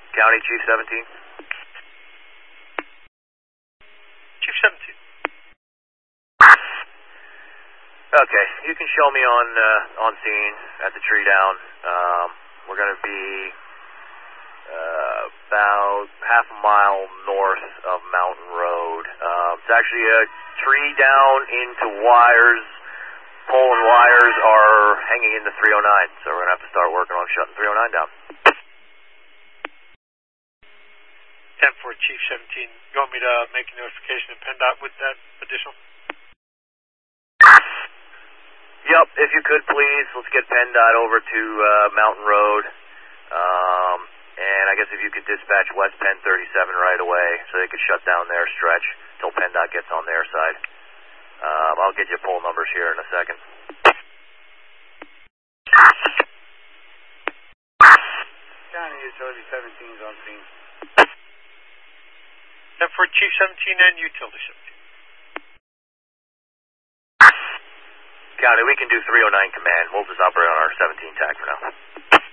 County Chief 17. Chief 17. Okay, you can show me on scene at the tree down. We're going to be about half a mile north of Mountain Road. It's actually a tree down into wires. Pole and wires are hanging in the 309, so we're going to have to start working on shutting 309 down. 10-4, Chief 17. You want me to make a notification to PennDOT with that additional? Yep, if you could please, let's get PennDOT over to Mountain Road. And I guess if you could dispatch West Penn 37 right away so they could shut down their stretch until PennDOT gets on their side. I'll get you poll numbers here in a second. County Utility 17 is on scene. 10-4, Chief 17 and Utility 17. County, we can do 309 command. We'll just operate on our 17 tag for now.